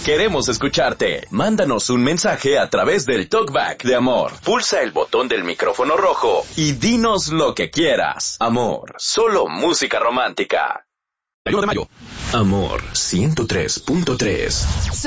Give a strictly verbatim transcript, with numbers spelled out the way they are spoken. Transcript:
Queremos escucharte. Mándanos un mensaje a través del Talkback de Amor. Pulsa el botón del micrófono rojo y dinos lo que quieras. Amor, solo música romántica. uno de mayo. Amor ciento tres punto tres.